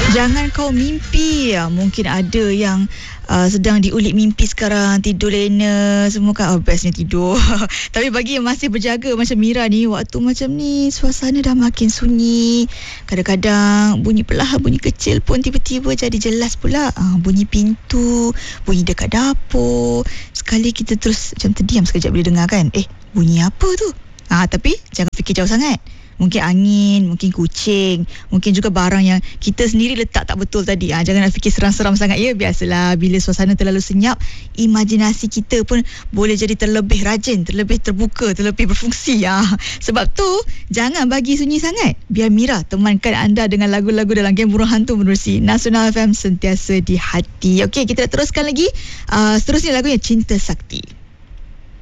Jangan kau mimpi. Mungkin ada yang sedang diulik mimpi sekarang, tidur lena semua kan. Bestnya tidur. Tapi bagi yang masih berjaga macam Mira ni, waktu macam ni suasana dah makin sunyi. Kadang-kadang bunyi perlahan, bunyi kecil pun tiba-tiba jadi jelas pula. Bunyi pintu, bunyi dekat dapur. Sekali kita terus macam terdiam sekejap bila dengar kan, bunyi apa tu? Tapi jangan fikir jauh sangat. Mungkin angin, mungkin kucing, mungkin juga barang yang kita sendiri letak tak betul tadi. Jangan nak fikir seram-seram sangat ya. Biasalah bila suasana terlalu senyap, imajinasi kita pun boleh jadi terlebih rajin, terlebih terbuka, terlebih berfungsi. Sebab tu jangan bagi sunyi sangat. Biar Mira temankan anda dengan lagu-lagu dalam Game Burung Hantu menerusi Nasional FM, sentiasa di hati. Okey, kita teruskan lagi. Seterusnya lagunya Cinta Sakti.